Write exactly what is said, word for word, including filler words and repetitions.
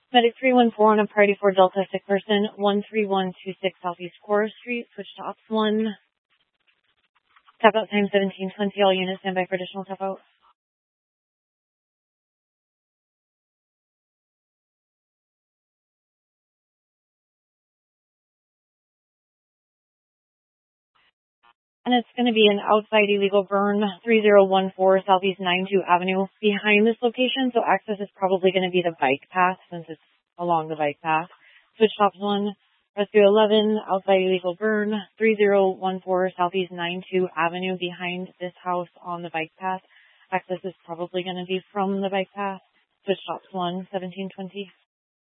Medic three one four on a priority for Delta sick person, one three one two six Southeast Core Street, switch to Ops one. Tap out time seventeen twenty, all units stand by for additional tap out. And it's going to be an outside illegal burn, three zero one four Southeast ninety-two Avenue behind this location, so access is probably going to be the bike path since it's along the bike path. Switch to Ops one. Rescue eleven, outside illegal burn, three zero one four Southeast ninety-two Avenue behind this house on the bike path. Access is probably going to be from the bike path. Switch to Ops one, seventeen twenty.